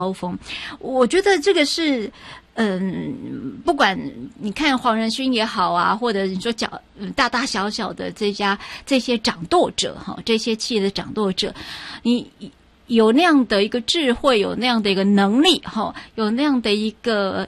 高峰。我觉得这个是不管你看黄仁勋也好啊，或者你说大大小小的这些掌舵者哈，这些企业的掌舵者，你有那样的一个智慧，有那样的一个能力哈，有那样的一个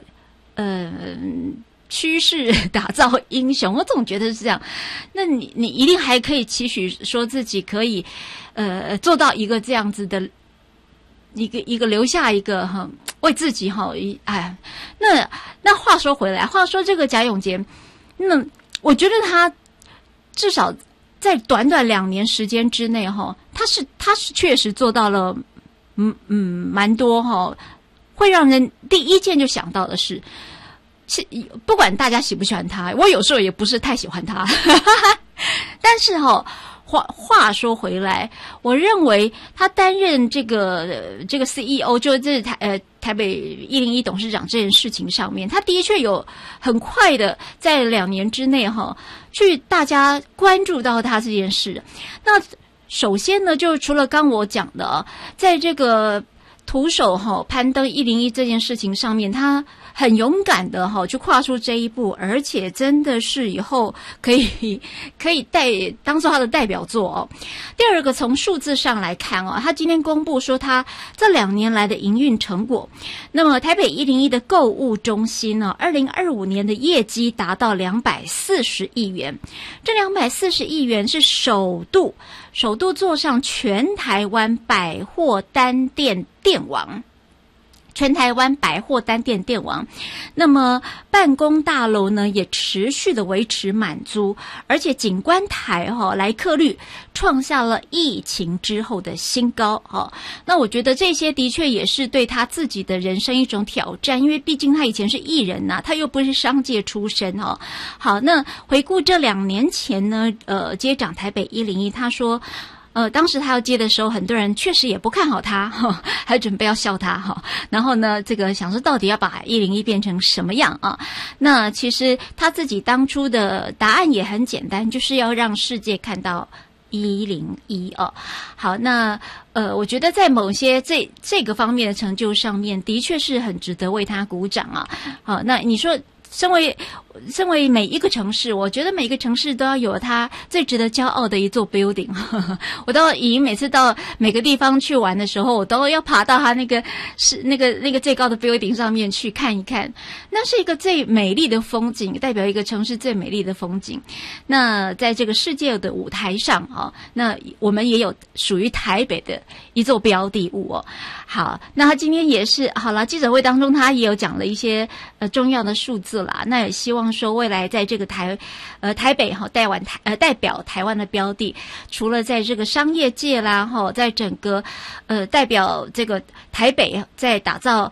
趋势打造英雄，我总觉得是这样。那你一定还可以期许说自己可以做到一个这样子的一个留下一个哈，为自己哈那话说回来，话说这个贾永杰，那我觉得他至少在短短2年时间之内哈，他是确实做到了蛮多哈，会让人第一件就想到的是不管大家喜不喜欢他，我有时候也不是太喜欢他但是话说回来，我认为他担任这个 CEO， 就是台北101董事长这件事情上面，他的确有很快的在2年之内去大家关注到他这件事。那首先呢，就除了刚我讲的在这个徒手攀登101这件事情上面，他很勇敢的去跨出这一步，而且真的是以后可以当做他的代表作哦。第二个，从数字上来看他今天公布说他这2年来的营运成果。那么台北101的购物中心呢，2025年的业绩达到240亿元，这240亿元是首度坐上全台湾百货单店店王。全台湾百货单店店王，那么办公大楼呢也持续的维持满租，而且景观台来客率创下了疫情之后的新高那我觉得这些的确也是对他自己的人生一种挑战，因为毕竟他以前是艺人呐，他又不是商界出身好，那回顾这2年前呢，接掌台北101，他说当时他要接的时候，很多人确实也不看好他还准备要笑他然后呢，这个想说到底要把101变成什么样啊？那其实他自己当初的答案也很简单，就是要让世界看到101好，那我觉得在某些这个方面的成就上面，的确是很值得为他鼓掌啊。好，那你说身为每一个城市，我觉得每个城市都要有它最值得骄傲的一座 building 我都每次到每个地方去玩的时候，我都要爬到它那个最高的 building 上面去看一看，那是一个最美丽的风景，代表一个城市最美丽的风景。那在这个世界的舞台上那我们也有属于台北的一座标的物好，那他今天也是好了，记者会当中他也有讲了一些重要的数字啦，那也希望说未来在这个台北代表台湾的标的，除了在这个商业界啦在整个代表这个台北在打造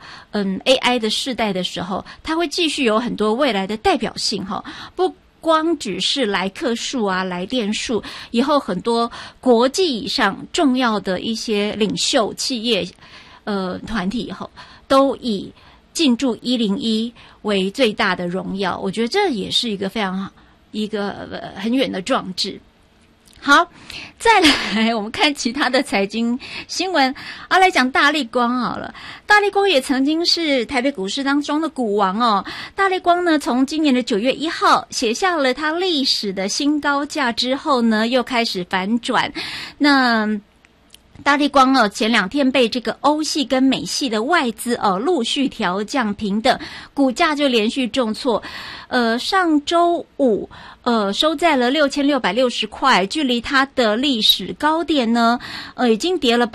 AI 的世代的时候，他会继续有很多未来的代表性不光只是来客数来电数，以后很多国际以上重要的一些领袖企业团体都以进驻101为最大的荣耀，我觉得这也是一个非常很远的壮志。好，再来我们看其他的财经新闻来讲大立光好了。大立光也曾经是台北股市当中的股王大立光呢，从今年的9月1号写下了它历史的新高价之后呢，又开始反转。那大立光前2天被这个欧系跟美系的外资陆续调降平等，股价就连续重挫。上周五收在了6660块，距离它的历史高点呢已经跌了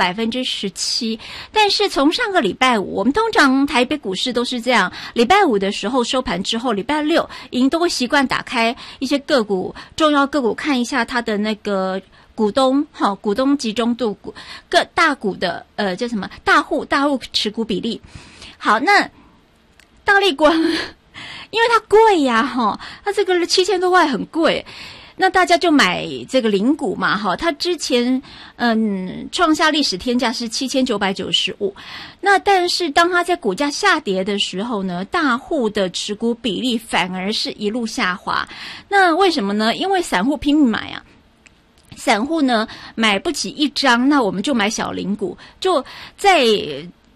17%。但是从上个礼拜五，我们通常台北股市都是这样，礼拜五的时候收盘之后，礼拜六都会习惯打开一些个股，重要个股看一下它的那个股东集中度，各大股的叫什么大户持股比例。好，那大立光因为它贵呀它这个7000多块很贵，那大家就买这个零股嘛它之前创下历史天价是7995，那但是当它在股价下跌的时候呢，大户的持股比例反而是一路下滑。那为什么呢？因为散户拼命买散户呢买不起一张，那我们就买小零股，就在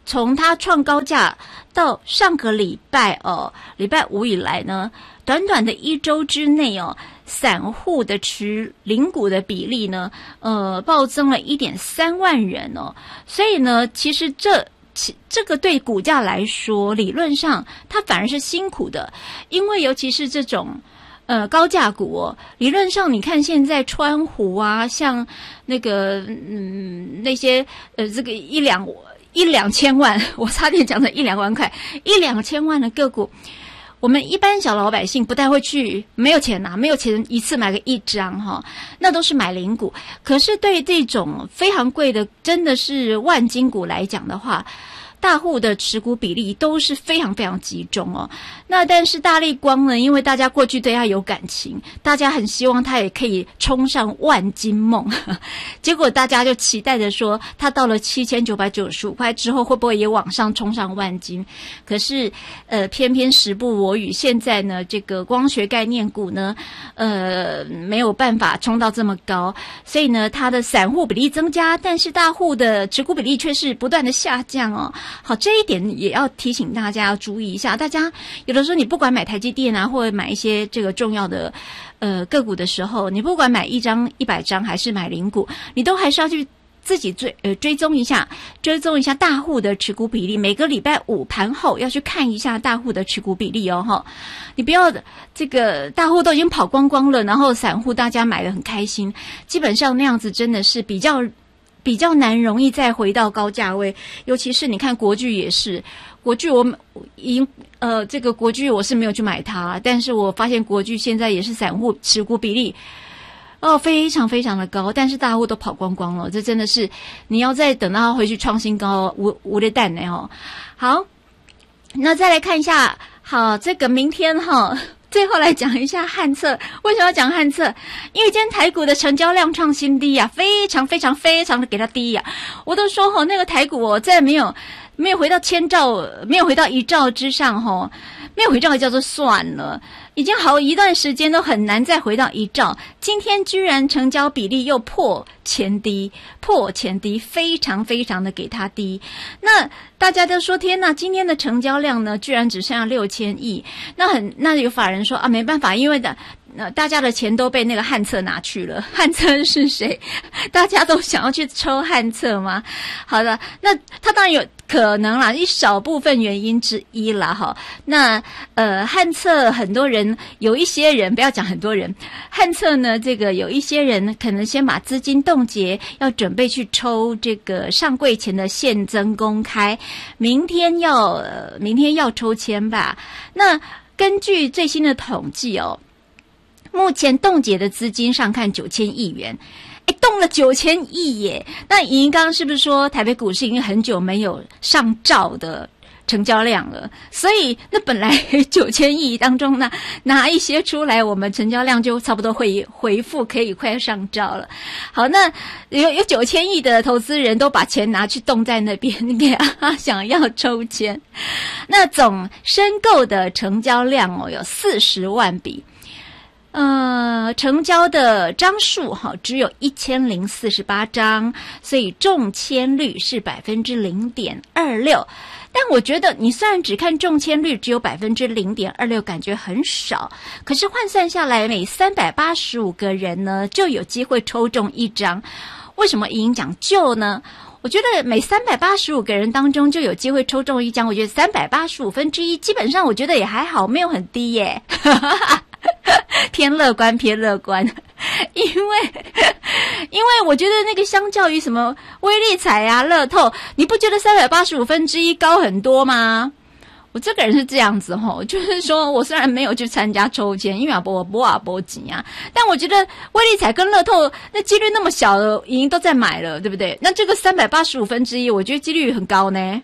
从它创高价到上个礼拜礼拜五以来呢，短短的1周之内散户的持零股的比例呢，暴增了 1.3 万人所以呢，其实这个对股价来说，理论上它反而是辛苦的，因为尤其是这种高价股理论上你看现在川湖啊，像那个那些这个一两千万，我差点讲成1-2万块，1-2千万的个股，我们一般小老百姓不太会去，没有钱拿，没有钱一次买个1张那都是买零股。可是对这种非常贵的，真的是万金股来讲的话，大户的持股比例都是非常非常集中那但是大立光呢，因为大家过去对他有感情，大家很希望他也可以冲上万金梦结果大家就期待着说，他到了7995块之后会不会也往上冲上万金。可是偏偏时不我与，现在呢这个光学概念股呢没有办法冲到这么高，所以呢它的散户比例增加，但是大户的持股比例却是不断的下降好，这一点也要提醒大家要注意一下。大家有的时候你不管买台积电啊，或者买一些这个重要的个股的时候，你不管买1张100张还是买零股，你都还是要去自己追踪一下大户的持股比例。每个礼拜五盘后要去看一下大户的持股比例你不要这个大户都已经跑光光了，然后散户大家买得很开心，基本上那样子真的是比较难容易再回到高价位。尤其是你看国巨也是，国巨我已经这个国巨我是没有去买它，但是我发现国巨现在也是散户持股比例非常非常的高，但是大户都跑光光了，这真的是你要再等到它回去创新高无的蛋呢好，那再来看一下，好，这个明天最后来讲一下汉测。为什么要讲汉测？因为今天台股的成交量创新低非常非常非常的给它低我都说那个台股再没有回到1000兆，没有回到1兆之上没有回到叫做算了，已经好一段时间都很难再回到1兆。今天居然成交比例又破前低，非常非常的给它低。那大家都说天哪，今天的成交量呢居然只剩下6000亿。那有法人说没办法，因为大家的钱都被那个汉测拿去了。汉测是谁？大家都想要去抽汉测吗？好的，那他当然有可能啦，一少部分原因之一啦那汉测很多人，有一些人，不要讲很多人，汉测呢这个有一些人可能先把资金冻结，要准备去抽这个上柜前的现增公开，明天要抽签吧。那根据最新的统计目前冻结的资金上看9000亿元，动了9000亿耶！那莹莹刚刚是不是说台北股市已经很久没有上兆的成交量了？所以那本来9000亿当中呢，拿一些出来，我们成交量就差不多会回复，可以快上兆了。好，那有9000亿的投资人都把钱拿去冻在那边，给想要抽签。那总申购的成交量有40万笔。成交的张数只有1048张，所以中签率是 0.26%。但我觉得你虽然只看中签率只有 0.26%， 感觉很少，可是换算下来每385个人呢就有机会抽中1张。为什么莹莹讲就呢？我觉得每385个人当中就有机会抽中1张，我觉得1/355基本上我觉得也还好，没有很低耶偏乐观，因为我觉得那个相较于什么威力彩啊、乐透，你不觉得1/355高很多吗？我这个人是这样子就是说我虽然没有去参加抽签，因为我没钱啊，但我觉得威力彩跟乐透那几率那么小的，已经都在买了，对不对？那这个1/355，我觉得几率很高呢。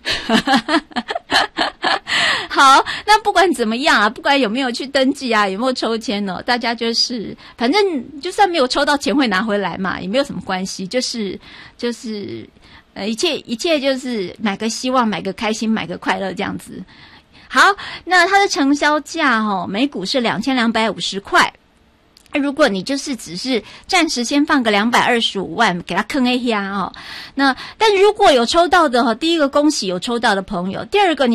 好，那不管怎么样不管有没有去登记有没有抽签大家就是反正就算没有抽到钱会拿回来嘛，也没有什么关系，就是一切就是买个希望，买个开心，买个快乐这样子。好，那它的成交价每股是2250块。 如果你就是只是暂时先放个225万给他坑一下哦，那但如果有抽到的第一个恭喜有抽到的朋友，第二个你